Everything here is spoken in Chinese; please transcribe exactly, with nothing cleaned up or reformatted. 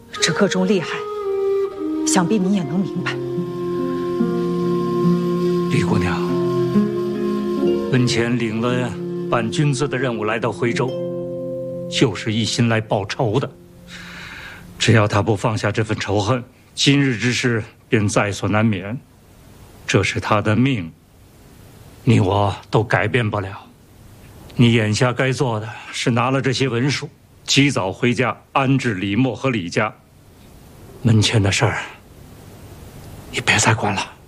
这个中厉害，想必你也能明白。 李姑娘，文谦领了伴君子的任务来到徽州，就是一心来报仇的。只要他不放下这份仇恨，今日之事便在所难免。这是他的命，你我都改变不了。你眼下该做的是拿了这些文书，及早回家安置李默和李家。门前的事儿，你别再管了。